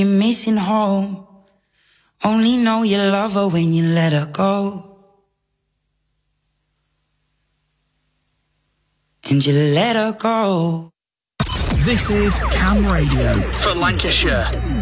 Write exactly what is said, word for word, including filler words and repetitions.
You're missing home. Only know you love her when you let her go. And you let her go. This is Cam Radio for Lancashire.